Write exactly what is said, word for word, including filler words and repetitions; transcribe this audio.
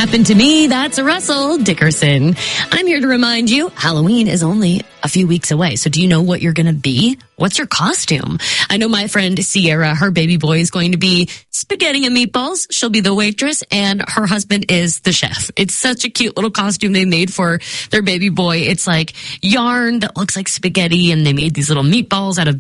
happened to me. That's Russell Dickerson. I'm here to remind you, Halloween is only a few weeks away. So do you know what you're going to be? What's your costume? I know my friend Sierra, her baby boy is going to be spaghetti and meatballs. She'll be the waitress and her husband is the chef. It's such a cute little costume they made for their baby boy. It's like yarn that looks like spaghetti and they made these little meatballs out of